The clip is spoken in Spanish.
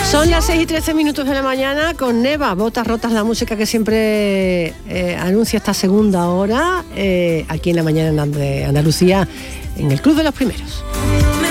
Son las 6:13 de la mañana con Neva, Botas Rotas, la música que siempre anuncia esta segunda hora aquí en la mañana de Andalucía, en el Club de los Primeros.